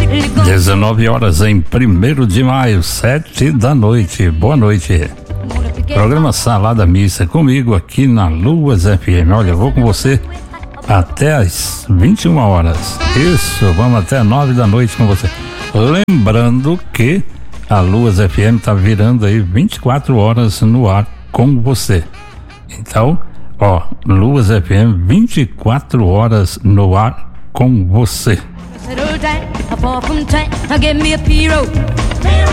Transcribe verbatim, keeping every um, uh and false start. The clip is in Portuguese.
dezenove horas em primeiro de maio, sete da noite. Boa noite. Programa Salada Mista comigo aqui na Luas F M. Olha, eu vou com você até as vinte e uma horas. Isso, vamos até nove da noite com você. Lembrando que a Luas F M tá virando aí vinte e quatro horas no ar com você. Então, ó, Luas F M vinte e quatro horas no ar com você.